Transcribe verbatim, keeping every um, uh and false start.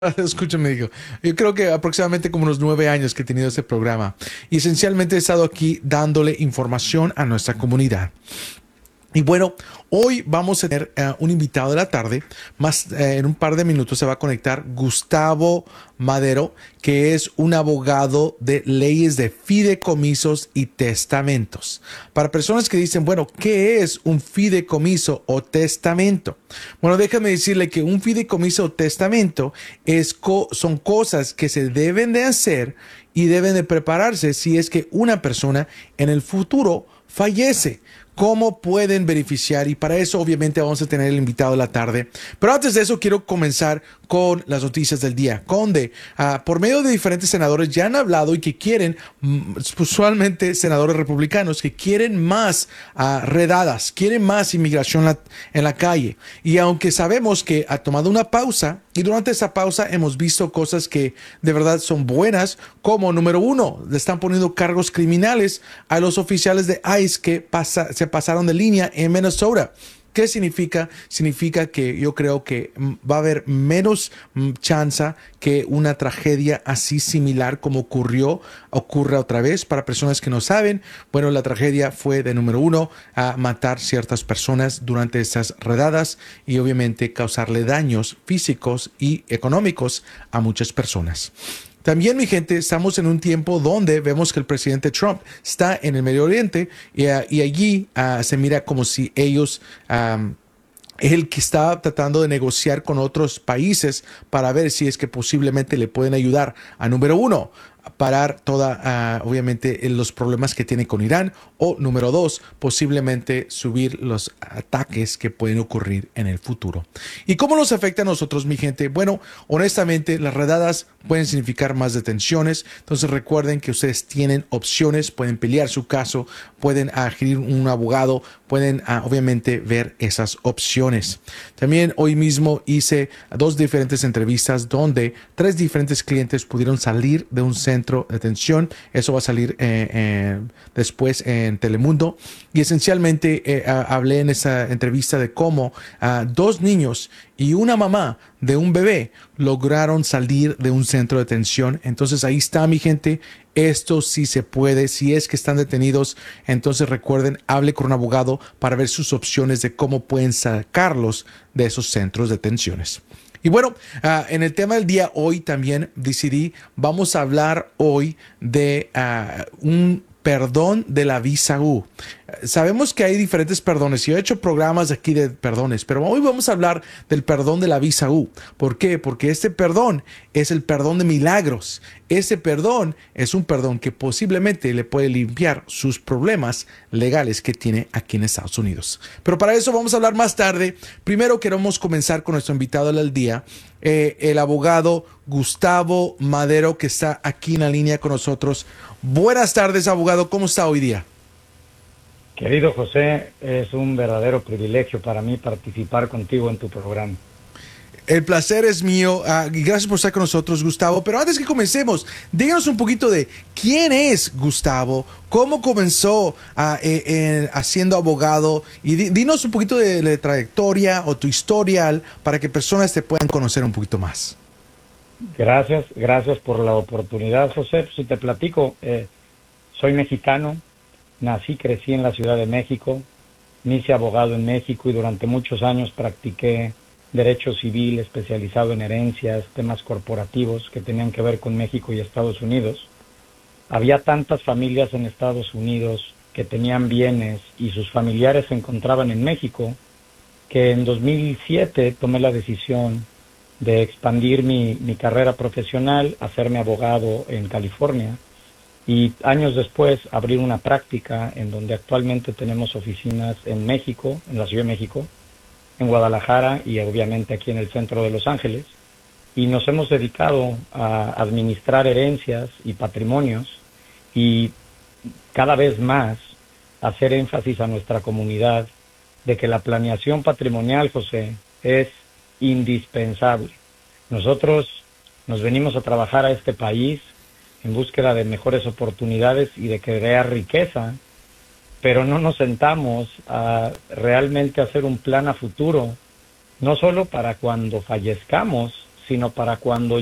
Escúchame, digo, yo creo que aproximadamente como unos nueve años que he tenido este programa y esencialmente he estado aquí dándole información a nuestra comunidad. Y bueno, hoy vamos a tener uh, un invitado de la tarde. Más uh, en un par de minutos se va a conectar Gustavo Madero, que es un abogado de leyes de fideicomisos y testamentos. Para personas que dicen, bueno, ¿qué es un fideicomiso o testamento? Bueno, déjame decirle que un fideicomiso o testamento es co son cosas que se deben de hacer y deben de prepararse si es que una persona en el futuro fallece. ¿Cómo pueden beneficiar? Y para eso obviamente vamos a tener el invitado de la tarde. Pero antes de eso quiero comenzar con las noticias del día. Conde, uh, por medio de diferentes senadores ya han hablado y que quieren, mm, usualmente senadores republicanos, que quieren más uh, redadas, quieren más inmigración la, en la calle. Y aunque sabemos que ha tomado una pausa, y durante esa pausa hemos visto cosas que de verdad son buenas, como número uno, le están poniendo cargos criminales a los oficiales de ICE que pasa, se pasaron de línea en Minnesota. ¿Qué significa? Significa que yo creo que va a haber menos chance que una tragedia así similar como ocurrió, ocurra otra vez. Para personas que no saben, bueno, la tragedia fue de número uno a matar ciertas personas durante esas redadas y obviamente causarle daños físicos y económicos a muchas personas. También, mi gente, estamos en un tiempo donde vemos que el presidente Trump está en el Medio Oriente y, uh, y allí uh, se mira como si ellos... Um, el que está tratando de negociar con otros países para ver si es que posiblemente le pueden ayudar a número uno, a parar toda, uh, obviamente, los problemas que tiene con Irán, o número dos, posiblemente subir los ataques que pueden ocurrir en el futuro. ¿Y cómo nos afecta a nosotros, mi gente? Bueno, honestamente, las redadas pueden significar más detenciones, entonces recuerden que ustedes tienen opciones, pueden pelear su caso, pueden adquirir un abogado, pueden uh, obviamente ver esas opciones. También hoy mismo hice dos diferentes entrevistas donde tres diferentes clientes pudieron salir de un centro de detención. Eso va a salir eh, eh, después en Telemundo. Y esencialmente eh, hablé en esa entrevista de cómo uh, dos niños y una mamá de un bebé lograron salir de un centro de detención. Entonces ahí está, mi gente. Esto sí se puede. Si es que están detenidos, entonces recuerden, hable con un abogado para ver sus opciones de cómo pueden sacarlos de esos centros de detenciones. Y bueno, uh, en el tema del día hoy también decidí, vamos a hablar hoy de uh, un perdón de la visa U. Sabemos que hay diferentes perdones y he hecho programas aquí de perdones, pero hoy vamos a hablar del perdón de la visa U. ¿Por qué? Porque este perdón es el perdón de milagros. Ese perdón es un perdón que posiblemente le puede limpiar sus problemas legales que tiene aquí en Estados Unidos. Pero para eso vamos a hablar más tarde. Primero queremos comenzar con nuestro invitado del día, eh, el abogado Gustavo Madero, que está aquí en la línea con nosotros. Buenas tardes, abogado. ¿Cómo está hoy día? Querido José, es un verdadero privilegio para mí participar contigo en tu programa. El placer es mío uh, y gracias por estar con nosotros, Gustavo. Pero antes que comencemos, díganos un poquito de quién es Gustavo, cómo comenzó uh, eh, eh, haciendo abogado y di dinos un poquito de la trayectoria o tu historial para que personas te puedan conocer un poquito más. Gracias, gracias por la oportunidad, José. Si te platico, eh, soy mexicano, nací, crecí en la Ciudad de México, me hice abogado en México y durante muchos años practiqué derecho civil especializado en herencias, temas corporativos que tenían que ver con México y Estados Unidos. Había tantas familias en Estados Unidos que tenían bienes y sus familiares se encontraban en México que en dos mil siete tomé la decisión de expandir mi, mi carrera profesional, hacerme abogado en California y años después abrir una práctica en donde actualmente tenemos oficinas en México, en la Ciudad de México, en Guadalajara y obviamente aquí en el centro de Los Ángeles, y nos hemos dedicado a administrar herencias y patrimonios y cada vez más hacer énfasis a nuestra comunidad de que la planeación patrimonial, José, es indispensable. Nosotros nos venimos a trabajar a este país en búsqueda de mejores oportunidades y de crear riqueza, pero no nos sentamos a realmente hacer un plan a futuro, no solo para cuando fallezcamos, sino para cuando